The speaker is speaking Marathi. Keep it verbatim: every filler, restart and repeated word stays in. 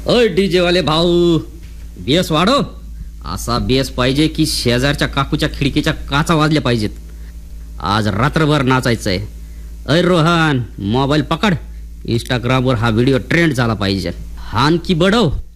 अय डीजे वाले भाऊ, बेस वाढव. असा बेस पाहिजे की शेजारच्या काकूच्या खिडकीच्या काचा वाजल्या पाहिजेत. आज रात्रभर नाचायचंय. अय रोहन, मोबाईल पकड. इंस्टाग्रामवर हा व्हिडिओ ट्रेंड झाला पाहिजे. हान की बडव.